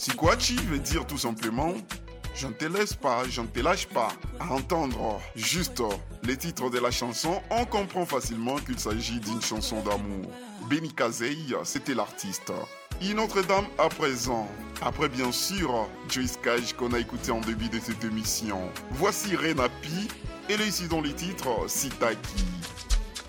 Sikwachi veut dire tout simplement je ne te laisse pas, je ne te lâche pas. À entendre juste les titres de la chanson, on comprend facilement qu'il s'agit d'une chanson d'amour. Benny Kazei, c'était l'artiste. Une autre dame à présent. Après bien sûr, Joyce Cage qu'on a écouté en début de cette émission. Voici Renapi, elle est ici dans les titres Sitaki.